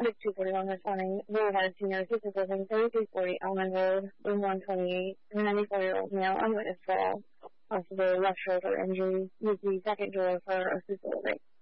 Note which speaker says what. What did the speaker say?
Speaker 1: Dick 241 this morning. Boulevard Senior Assisted Living, 3340 Almond Road, room 128. A 94-year-old male unwitness fall. Possible left shoulder injury. Use the second door for assisted living.